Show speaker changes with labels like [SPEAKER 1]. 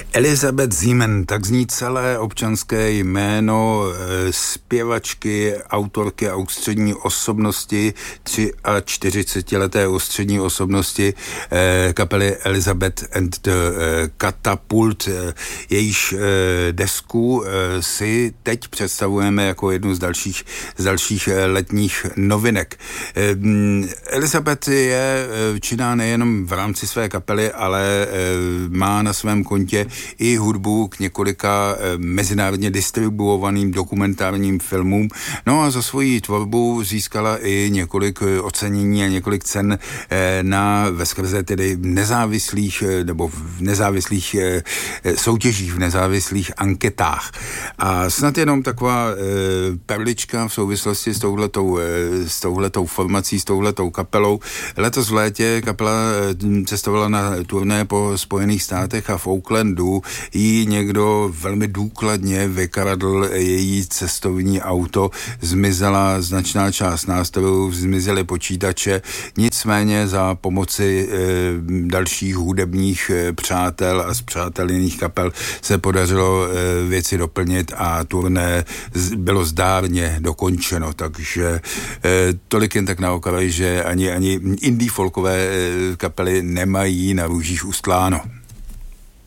[SPEAKER 1] Elizabeth Zeman, tak zní celé občanské jméno zpěvačky, autorky a ústřední osobnosti, 43leté ústřední osobnosti kapely Elizabeth and the Catapult. Jejíž desku si teď představujeme jako jednu z dalších letních novinek. Elizabeth je činná nejenom v rámci své kapely, ale má na svém kontě i hudbu k několika mezinárodně distribuovaným dokumentárním filmům. No a za svoji tvorbu získala i několik ocenění a několik cen veskrze tedy nezávislých nebo v nezávislých soutěžích, v nezávislých anketách. A snad jenom taková perlička v souvislosti s touhletou formací, s touhletou kapelou. Letos v létě kapela cestovala na turné po Spojených státech a v Oaklandu jí někdo velmi důkladně vykradl její cestovní auto, zmizela značná část nástrojů, zmizely počítače, nicméně za pomoci dalších hudebních přátel a spřátelených kapel se podařilo věci doplnit a turné bylo zdárně dokončeno, takže tolik jen tak na okraj, že ani indie folkové kapely nemají na růžích ustláno.